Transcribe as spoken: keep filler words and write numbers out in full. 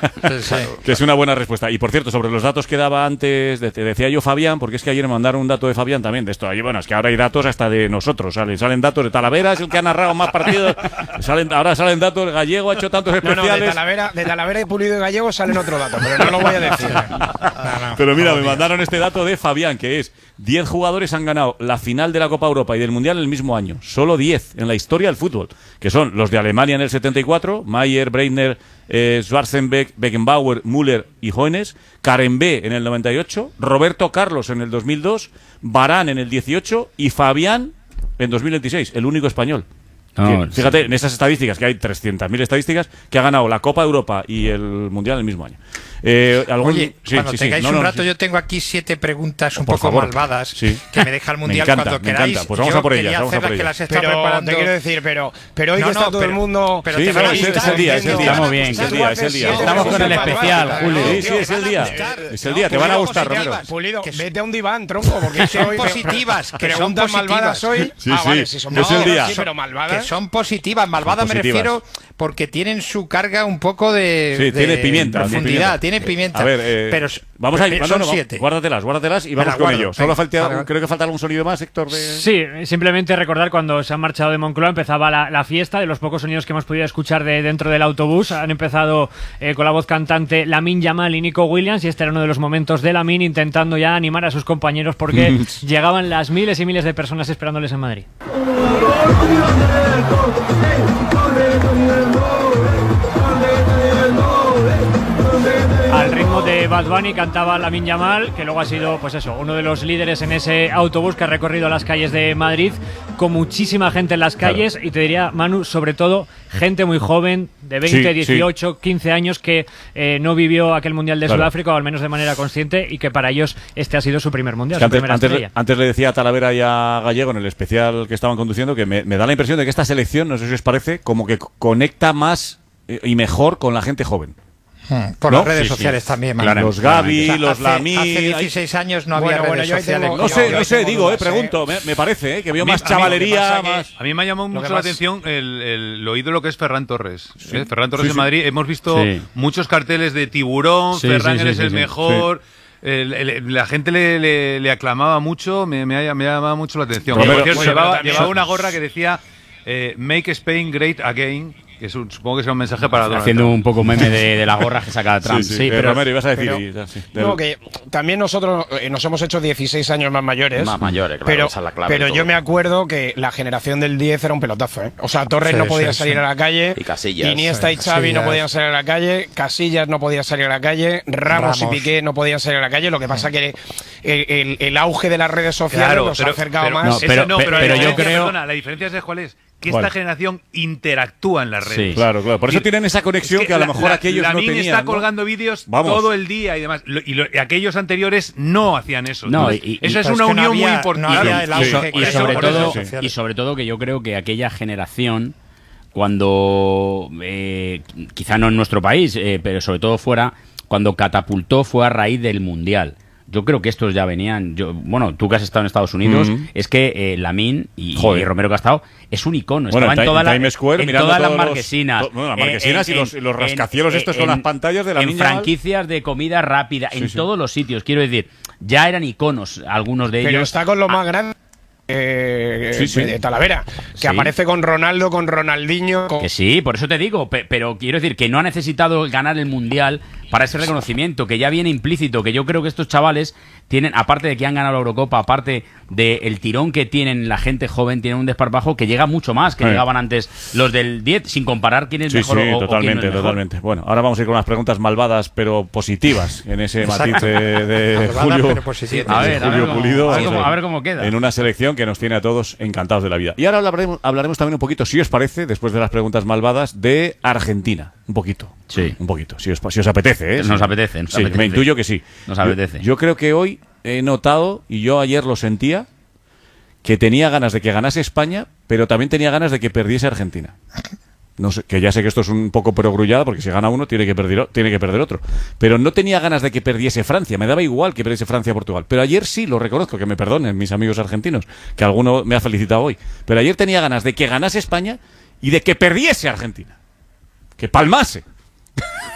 Sí, sí. Que es una buena respuesta. Y por cierto, sobre los datos que daba antes, te decía yo Fabián, porque es que ayer me mandaron un dato de Fabián también de esto. Ahí, bueno, es que ahora hay datos hasta de nosotros. Salen, salen datos de Talavera, es el que ha narrado más partidos. Salen, ahora salen datos, Gallego ha hecho tantos especiales. No, no, de Talavera, de Talavera y Pulido y Gallego salen otro dato, pero no lo voy a decir. No, no, pero mira, no, me mandaron este dato de Fabián, que es diez jugadores han ganado la final de la Copa Europa y del Mundial en el mismo año. Solo diez en la historia del fútbol. Que son los de Alemania en el setenta y cuatro, Mayer, Breitner, eh, Schwarzenbeck, Beckenbauer, Müller y Hoeneß, Karembé en el noventa y ocho, Roberto Carlos en el dos mil dos, Varane en el dieciocho y Fabián en dos mil veintiséis, el único español. No, que, fíjate, sí. En esas estadísticas, que hay trescientas mil estadísticas, que ha ganado la Copa de Europa y el Mundial en el mismo año. Eh, ¿algún... Oye, sí, cuando sí, tengáis sí. No, un no, rato, sí. yo tengo aquí siete preguntas un Por poco favor. malvadas Sí. que me deja el Mundial me encanta, cuando me queráis. encanta. Pues vamos yo a por quería ellas, vamos a hacerlas por que ellas. las está Pero preparando. te quiero decir, pero, pero hoy No, que no, está todo pero- el mundo. pero Sí, te no, van a es, el- gustar, es el día, es el día. Estamos bien, Es el día, es el día. Estamos con el especial, Julio. Sí, sí, es el día. Es el día, te van a gustar, Romero. Pulido, Que vete a un diván, tronco, porque son hoy- positivas, que son preguntas positivas. malvadas hoy. Sí, ah, sí, vale, si son es el malvadas, día. sí, pero malvadas. Que son positivas. Malvadas me Positivas. refiero porque tienen su carga un poco de, Sí, de tiene pimienta. profundidad. Tiene pimienta. A ver, eh, pero vamos a ir. son no, no, siete. Guárdatelas, guárdatelas y Me vamos las con guardo, ello. Solo venga, falta, vale, vale. creo que falta algún sonido más, Héctor. De... Sí, simplemente recordar cuando se han marchado de Moncloa empezaba la, la fiesta, de los pocos sonidos que hemos podido escuchar de dentro del autobús. Han empezado eh, con la voz cantante Lamine Yamal y Nico Williams, y este era uno de los momentos de Lamine intentando ya animar a sus compañeros porque llegaban las miles y miles de personas esperándoles en Madrid. Al ritmo de Bad Bunny cantaba Lamine Yamal, que luego ha sido, pues eso, uno de los líderes en ese autobús que ha recorrido las calles de Madrid, con muchísima gente en las calles, claro. Y te diría, Manu, sobre todo, gente muy joven, de veinte, Sí, dieciocho, sí. quince años, que eh, no vivió aquel Mundial de Claro. Sudáfrica, o al menos de manera consciente, y que para ellos este ha sido su primer Mundial, Es que su antes, primera antes, estrella. antes le decía a Talavera y a Gallego en el especial que estaban conduciendo que me, me da la impresión de que esta selección, no sé si os parece, como que conecta más eh, y mejor con la gente joven. Hmm, Por ¿No? las redes Sí, sociales sí. también, Claro, Manu. los Gavi, O sea, los hace- Lamine, Hace hay- dieciséis años no había Bueno, bueno, redes yo ahí sociales. tengo- No Yo- sé, yo no sé, tengo digo, dudas, eh, pregunto, me, me parece, eh, que veo A mí- más a mí lo que chavalería, pasa que- más... A mí me ha llamado Lo mucho que la pasa- atención el, el, lo ídolo que es Ferran Torres. ¿eh? Ferran Torres Sí, en sí. Madrid. Hemos visto Sí. muchos carteles de tiburón, Sí, Ferran sí, sí, eres sí, el sí. mejor. El- el- la gente le, le- le aclamaba mucho, me, me, ha, me ha llamado mucho la atención. Romero, Por cierto, bueno, llevaba, pero también- llevaba una gorra que decía eh, Make Spain Great Again, que es un- supongo que será un mensaje para Donald Haciendo Trump. un poco meme de, de la gorra que saca Trump. Sí, Sí, sí. Eh, pero Romero, ibas a decir... pero- y- sí, del- No, que también nosotros eh, nos hemos hecho dieciséis años más mayores. Más mayores, claro, pero, esa es la clave Pero de yo todo. me acuerdo que la generación del diez era un pelotazo, ¿eh? O sea, Torres Sí, no podía sí, salir sí. a la calle. Y Casillas. Iniesta y Sí, Xavi no Casillas. podían salir a la calle. Casillas no podía salir a la calle. Ramos, Ramos. y Piqué no podían salir a la calle. Lo que pasa que el, el- el auge de las redes sociales Claro, nos ha pero- acercado pero- más. No, Eso pero- no, pe- pero, la pero yo diferencia, creo- perdona, la diferencia es cuál es que ¿Cuál? esta generación interactúa en las redes. Sí. Claro, claro. Por eso Es decir, tienen esa conexión es que, a lo la- mejor la- aquellos no Lamine tenían. está ¿no? colgando vídeos Vamos. todo el día y demás. Lo- y, lo- y aquellos anteriores no hacían eso. No, Entonces, y- y- eso es pero es una que no unión había- muy importante. no había el Sí. auge Y que y hay sobre ahora en todo redes sociales. y sobre todo que yo creo que aquella generación, cuando eh, quizá no en nuestro país, eh, pero sobre todo fuera, cuando catapultó fue a raíz del Mundial. Yo creo que estos ya venían. Yo, bueno, tú que has estado en Estados Unidos, Mm. es que eh, Lamine y, Joder. y Romero Castao es un icono. Bueno, Estaba en en, Ti- toda en la- Times Square, en mirando todas las todos los- marquesinas. to- bueno, las marquesinas y los- y los rascacielos estos con las pantallas de En Lamine Yamal. franquicias de comida rápida, Sí, en sí. todos los sitios. Quiero decir, ya eran iconos algunos de Pero ellos. está con lo más grande. eh, Sí, sí. de Talavera, que Sí. aparece con Ronaldo, con Ronaldinho, con- Que sí, por eso te digo, pe- pero quiero decir que no ha necesitado ganar el Mundial para ese reconocimiento, que ya viene implícito, que yo creo que estos chavales tienen, aparte de que han ganado la Eurocopa, aparte del tirón que tienen la gente joven, tienen un desparpajo que llega mucho más que Sí. llegaban antes los del diez, sin comparar quién es Sí, mejor sí, o, o quién no totalmente, es mejor. totalmente. Bueno, ahora vamos a ir con unas preguntas malvadas, pero positivas, en ese matiz Exacto. de, de Malvadas, Julio, pero positivas. A ver, a ver Julio cómo- Pulido, a ver vamos cómo- ver, a ver cómo queda. en una selección que nos tiene a todos encantados de la vida. Y ahora hablaremos, hablaremos también un poquito, si os parece, después de las preguntas malvadas, de Argentina. Un poquito. Sí. Un poquito, si os, si os apetece. ¿eh? Nos Sí. apetece, nos Sí, apetece. me intuyo que sí. Nos Yo- apetece. Yo, creo que hoy he notado, y yo ayer lo sentía, que tenía ganas de que ganase España, pero también tenía ganas de que perdiese Argentina. No sé, que ya sé que esto es un poco perogrullada, porque si gana uno tiene que perder, o- tiene que perder otro. Pero no tenía ganas de que perdiese Francia, me daba igual que perdiese Francia-Portugal. Pero ayer sí, lo reconozco, que me perdonen mis amigos argentinos, que alguno me ha felicitado hoy. Pero ayer tenía ganas de que ganase España y de que perdiese Argentina. Que palmase.